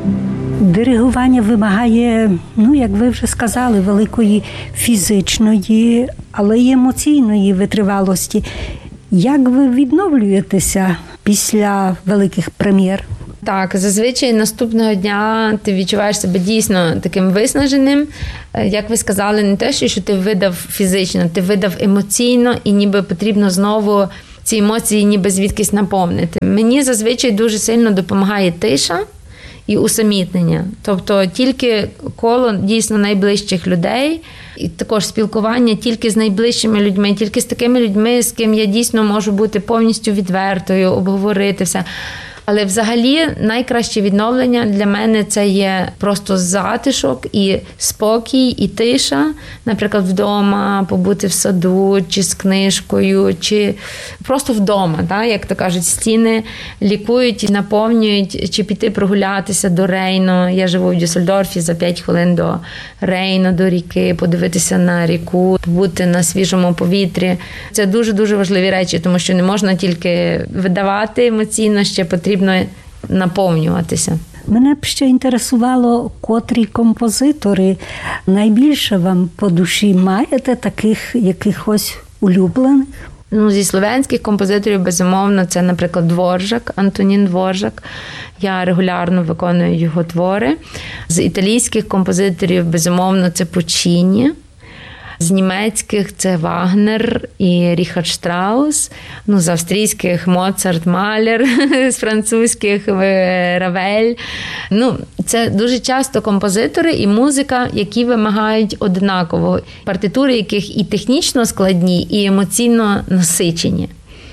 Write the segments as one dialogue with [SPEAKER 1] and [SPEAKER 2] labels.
[SPEAKER 1] Диригування вимагає, як ви вже сказали, великої фізичної, але й емоційної витривалості. Як ви відновлюєтеся після великих прем'єр?
[SPEAKER 2] Так, зазвичай наступного дня ти відчуваєш себе дійсно таким виснаженим. Як ви сказали, не те, що ти видав фізично, ти видав емоційно і ніби потрібно знову ці емоції ніби звідкись наповнити. Мені зазвичай дуже сильно допомагає тиша і усамітнення. Тобто тільки коло дійсно найближчих людей, і також спілкування тільки з найближчими людьми, тільки з такими людьми, з ким я дійсно можу бути повністю відвертою, обговорити все. Але взагалі найкраще відновлення для мене це є просто затишок і спокій, і тиша. Наприклад, вдома, побути в саду, чи з книжкою, чи просто вдома, так? Як то кажуть, стіни лікують, наповнюють, чи піти прогулятися до Рейну. Я живу в Дюссельдорфі, за 5 хвилин до Рейну, до ріки, подивитися на ріку, побути на свіжому повітрі. Це дуже-дуже важливі речі, тому що не можна тільки видавати емоційно, ще потрібно наповнюватися.
[SPEAKER 1] Мене б ще інтересувало, котрі композитори найбільше вам по душі, маєте таких якихось улюблених?
[SPEAKER 2] Зі слов'янських композиторів, безумовно, це, наприклад, Дворжак, Антонін Дворжак. Я регулярно виконую його твори. З італійських композиторів, безумовно, це Пуччіні. З німецьких це Вагнер і Ріхард Штраус. З австрійських Моцарт, Малер, з французьких Равель. Це дуже часто композитори і музика, які вимагають однаково. Партитури, яких і технічно складні, і емоційно насичені.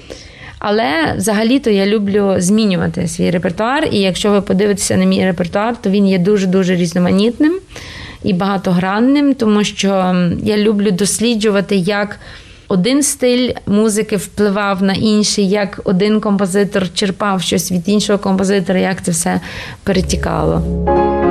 [SPEAKER 2] Але взагалі-то я люблю змінювати свій репертуар. І якщо ви подивитеся на мій репертуар, то він є дуже-дуже різноманітним і багатогранним, тому що я люблю досліджувати, як один стиль музики впливав на інший, як один композитор черпав щось від іншого композитора, як це все перетікало.